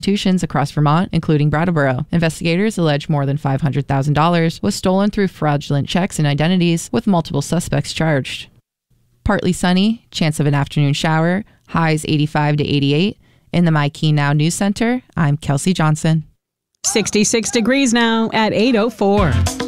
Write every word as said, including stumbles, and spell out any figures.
institutions across Vermont, including Brattleboro. Investigators allege more than five hundred thousand dollars was stolen through fraudulent checks and identities, with multiple suspects charged. Partly sunny, chance of an afternoon shower, highs eighty-five to eighty-eight. In the My Key Now News Center, I'm Kelsey Johnson. sixty-six degrees now at eight oh four.